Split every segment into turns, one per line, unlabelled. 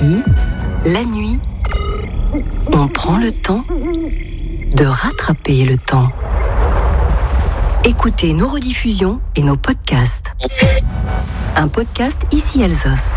Ici, la nuit, on prend le temps de rattraper le temps. Écoutez nos rediffusions et nos podcasts. Un podcast Ici Alsace.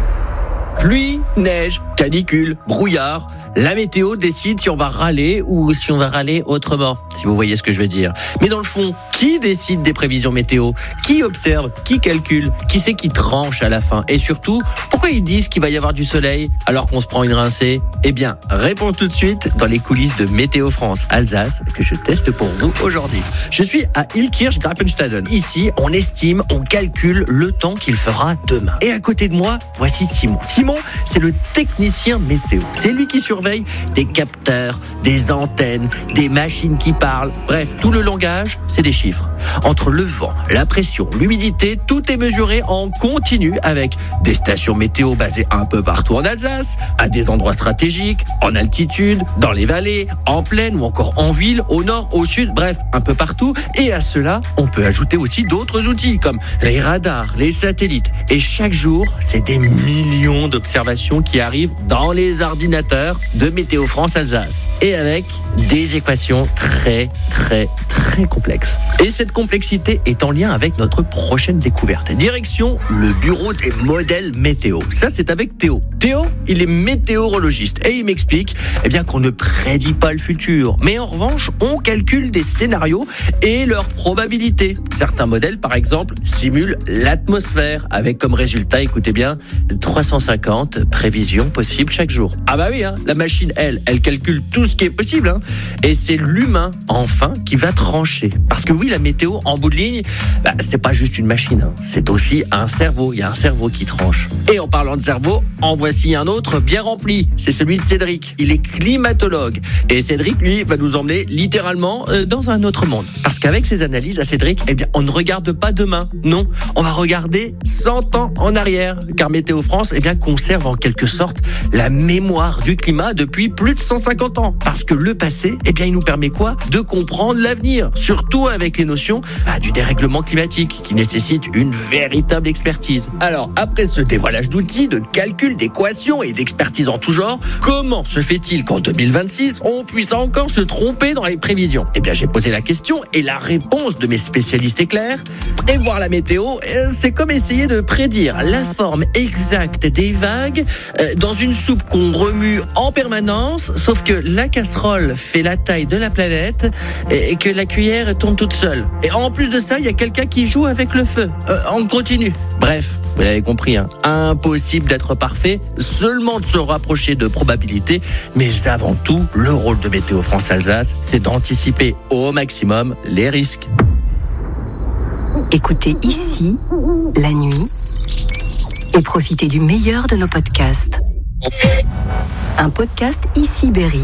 Pluie, neige, canicule, brouillard. La météo décide si on va râler ou si on va râler autrement, si vous voyez ce que je veux dire. Mais dans le fond, qui décide des prévisions météo ? Qui observe ? Qui calcule ? Qui c'est qui tranche à la fin ? Et surtout, pourquoi ils disent qu'il va y avoir du soleil alors qu'on se prend une rincée ? Eh bien, réponse tout de suite dans les coulisses de Météo France Alsace que je teste pour vous aujourd'hui. Je suis à Illkirch-Grafenstaden. Ici, on estime, on calcule le temps qu'il fera demain. Et à côté de moi, voici Simon. Simon, c'est le technicien météo. C'est lui qui surveille des capteurs, des antennes, des machines qui parlent. Bref, tout le langage, c'est des chiffres. Entre le vent, la pression, l'humidité, tout est mesuré en continu avec des stations météo basées un peu partout en Alsace, à des endroits stratégiques, en altitude, dans les vallées, en plaine ou encore en ville, au nord, au sud, bref, un peu partout. Et à cela, on peut ajouter aussi d'autres outils comme les radars, les satellites. Et chaque jour, c'est des millions d'observations qui arrivent dans les ordinateurs de Météo France Alsace. Et avec des équations très complexes. Et cette complexité est en lien avec notre prochaine découverte. Direction le bureau des modèles météo. Ça, c'est avec Théo. Théo, il est météorologiste et il m'explique qu'on ne prédit pas le futur. Mais en revanche, on calcule des scénarios et leurs probabilités. Certains modèles, par exemple, simulent l'atmosphère avec comme résultat, écoutez bien, 350 prévisions possibles chaque jour. Ah bah oui, la machine, elle calcule tout ce qui est possible. Et c'est l'humain, enfin, qui va trancher. Parce que oui, la météo, en bout de ligne, c'est pas juste une machine. C'est aussi un cerveau. Il y a un cerveau qui tranche. Et en parlant de cerveau, en voici un autre bien rempli. C'est celui de Cédric. Il est climatologue. Et Cédric, lui, va nous emmener littéralement dans un autre monde. Parce qu'avec ses analyses à Cédric, on ne regarde pas demain. Non, on va regarder 100 ans en arrière. Car Météo France, conserve en quelque sorte la mémoire du climat depuis plus de 150 ans. Parce que le passé, il nous permet quoi ? De comprendre l'avenir. Surtout avec les notions du dérèglement climatique qui nécessite une véritable expertise. Alors, après ce dévoilage d'outils, de calcul, d'équations et d'expertise en tout genre, comment se fait-il qu'en 2026, on puisse encore se tromper dans les prévisions ? J'ai posé la question et la réponse de mes spécialistes est claire. Prévoir la météo, c'est comme essayer de prédire la forme exacte des vagues dans une soupe qu'on remue en permanence, sauf que la casserole fait la taille de la planète et que la cuillère tourne toute seule. Et en plus de ça, il y a quelqu'un qui joue avec le feu. On continue. Bref, vous l'avez compris, impossible d'être parfait, seulement de se rapprocher de probabilités, mais avant tout, le rôle de Météo France Alsace, c'est d'anticiper au maximum les risques.
Écoutez Ici, la nuit, et profitez du meilleur de nos podcasts. Un podcast Ici Berry.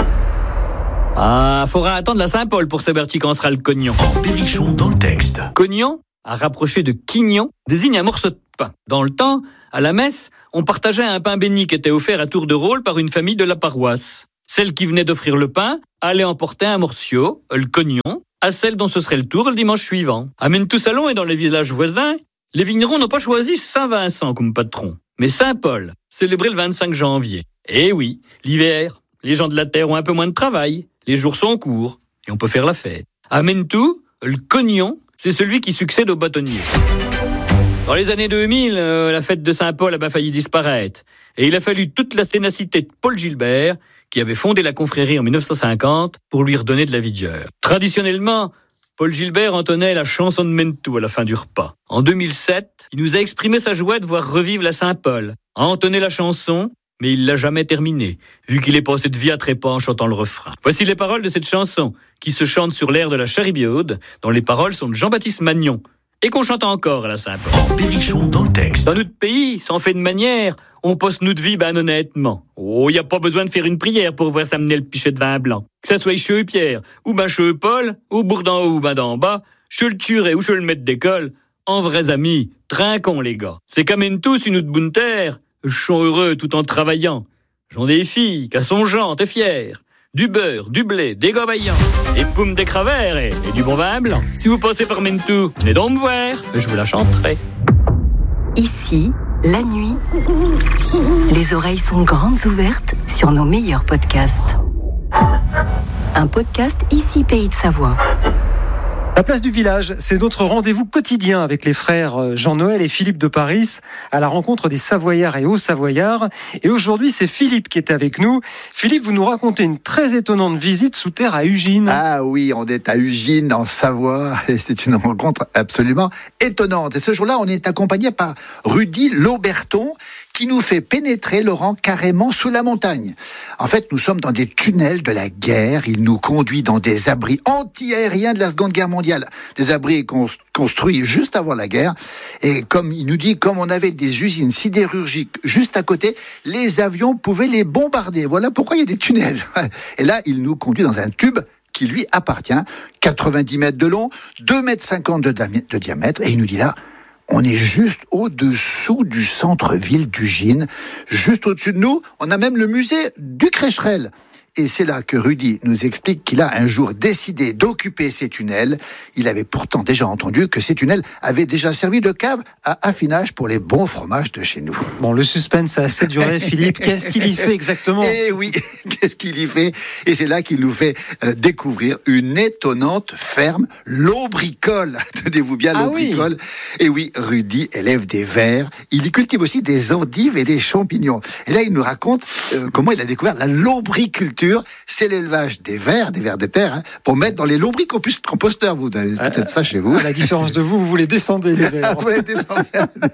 Faudra attendre la Saint-Paul pour savoir quand sera le cognon.
Berrichon dans le texte.
Cognon, à rapprocher de quignon, désigne un morceau de pain. Dans le temps, à la messe, on partageait un pain béni qui était offert à tour de rôle par une famille de la paroisse. Celle qui venait d'offrir le pain allait emporter un morceau, le cognon, à celle dont ce serait le tour le dimanche suivant. À Mentou-Salon et dans les villages voisins, les vignerons n'ont pas choisi Saint-Vincent comme patron, mais Saint-Paul, célébré le 25 janvier. Et oui, l'hiver, les gens de la terre ont un peu moins de travail, les jours sont courts, et on peut faire la fête. À Mentou, le cognon, c'est celui qui succède au bâtonnier. Dans les années 2000, la fête de Saint-Paul a failli disparaître, et il a fallu toute la ténacité de Paul Gilbert, qui avait fondé la confrérie en 1950, pour lui redonner de la vigueur. Traditionnellement, Paul Gilbert entonnait la chanson de Mentou à la fin du repas. En 2007, il nous a exprimé sa joie de voir revivre la Saint-Paul, a entonné la chanson, mais il l'a jamais terminée, vu qu'il est passé de vie à trépas en chantant le refrain. Voici les paroles de cette chanson, qui se chante sur l'air de la Charibaude, dont les paroles sont de Jean-Baptiste Magnon, et qu'on chante encore à la Saint-Paul.
Berrichon dans le texte.
Dans notre pays, sans fait de manière, on passe nous de vie honnêtement. Y a pas besoin de faire une prière pour voir s'amener le pichet de vin blanc. Que ça soit chez Pierre, ou chez Paul, ou bourg d'en haut, ou d'en bas, chez le turé ou chez le maître d'école, en vrais amis, trinquons les gars. C'est quand même tous une autre bonne terre, je suis heureux tout en travaillant. J'en ai des filles, qu'à son genre, t'es fier. Du beurre, du blé, des gars vaillants, des poumes, des cravers et du bon vin blanc. Si vous passez par Mentou, venez donc me voir, je vous la chanterai.
Ici, La nuit, les oreilles sont grandes ouvertes sur nos meilleurs podcasts. Un podcast ici Pays de Savoie.
La place du village, c'est notre rendez-vous quotidien avec les frères Jean-Noël et Philippe de Paris à la rencontre des Savoyards et Hauts-Savoyards. Et aujourd'hui, c'est Philippe qui est avec nous. Philippe, vous nous racontez une très étonnante visite sous terre à Ugine.
Ah oui, on est à Ugine, en Savoie, et c'est une rencontre absolument étonnante. Et ce jour-là, on est accompagné par Rudy Lauberton, qui nous fait pénétrer, Laurent, carrément sous la montagne. En fait, nous sommes dans des tunnels de la guerre. Il nous conduit dans des abris anti-aériens de la Seconde Guerre mondiale. Des abris construits juste avant la guerre. Et comme il nous dit, comme on avait des usines sidérurgiques juste à côté, les avions pouvaient les bombarder. Voilà pourquoi il y a des tunnels. Et là, il nous conduit dans un tube qui lui appartient. 90 mètres de long, 2,50 mètres de diamètre. Et il nous dit là, on est juste au-dessous du centre-ville d'Ugine. Juste au-dessus de nous, on a même le musée du Crécherel. Et c'est là que Rudy nous explique qu'il a un jour décidé d'occuper ces tunnels. Il avait pourtant déjà entendu que ces tunnels avaient déjà servi de cave à affinage pour les bons fromages de chez nous.
Bon, le suspense a assez duré, Philippe. Qu'est-ce qu'il y fait exactement ?
Eh oui, qu'est-ce qu'il y fait ? Et c'est là qu'il nous fait découvrir une étonnante ferme lombricole. Tenez-vous bien, lombricole. Oui. Et oui, Rudy élève des vers. Il y cultive aussi des endives et des champignons. Et là, il nous raconte comment il a découvert la lombriculture. C'est l'élevage des vers de terre, pour mettre dans les lombricomposteurs. Vous avez peut-être ça chez vous.
À la différence de vous, vous les descendez, les vers.
Vous les descendez.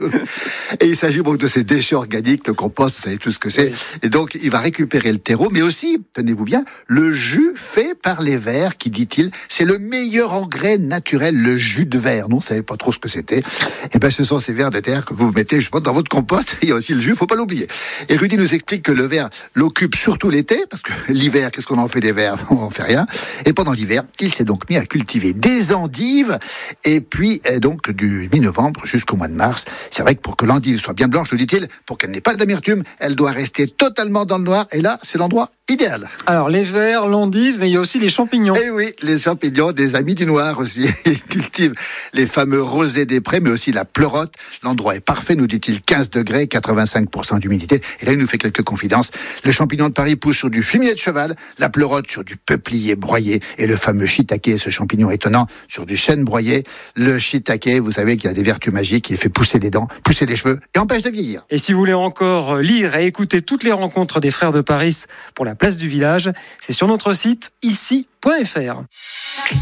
Et il s'agit donc de ces déchets organiques, le compost, vous savez tout ce que c'est. Oui. Et donc, il va récupérer le terreau, mais aussi, tenez-vous bien, le jus fait par les vers, qui, dit-il, c'est le meilleur engrais naturel, le jus de verre. Non, vous ne savez pas trop ce que c'était. Et ben, ce sont ces vers de terre que vous mettez, je pense, dans votre compost. Il y a aussi le jus, faut pas l'oublier. Et Rudy nous explique que le verre l'occupe surtout l'été, parce que l'hiver, qu'est-ce qu'on en fait des vers ? On en fait rien. Et pendant l'hiver, il s'est donc mis à cultiver des endives. Et puis, donc, du mi-novembre jusqu'au mois de mars. C'est vrai que pour que l'endive soit bien blanche, le dit-il, pour qu'elle n'ait pas d'amertume, elle doit rester totalement dans le noir. Et là, c'est l'endroit idéal.
Alors, les vers, l'endive, mais il y a aussi les champignons.
Eh oui, les champignons, des amis du noir aussi. Il cultive les fameux rosés des prés, mais aussi la pleurote. L'endroit est parfait, nous dit-il, 15 degrés, 85% d'humidité. Et là, il nous fait quelques confidences. Le champignon de Paris pousse sur du fumier de cheval, la pleurote sur du peuplier broyé, et le fameux shiitake, ce champignon étonnant, sur du chêne broyé. Le shiitake, vous savez qu'il a des vertus magiques, il fait pousser les dents, pousser les cheveux, et empêche de vieillir.
Et si vous voulez encore lire et écouter toutes les rencontres des frères de Paris pour la place du village, c'est sur notre site ici.fr.